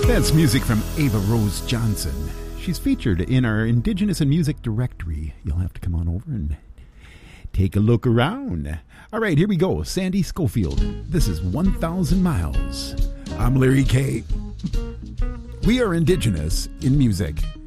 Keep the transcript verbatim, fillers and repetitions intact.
That's music from Ava Rose Johnson. She's featured in our Indigenous and Music directory. You'll have to come on over and take a look around. All right, here we go. Sandy Schofield. This is one thousand miles. I'm Larry K. We are Indigenous in music.